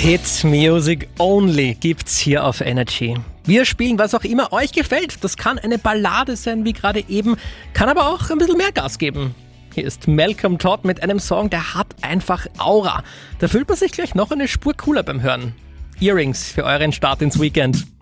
Hit Music Only gibt's hier auf Energy. Wir spielen, was auch immer euch gefällt. Das kann eine Ballade sein, wie gerade eben, kann aber auch ein bisschen mehr Gas geben. Hier ist Malcolm Todd mit einem Song, der hat einfach Aura. Da fühlt man sich gleich noch eine Spur cooler beim Hören. Earrings für euren Start ins Weekend.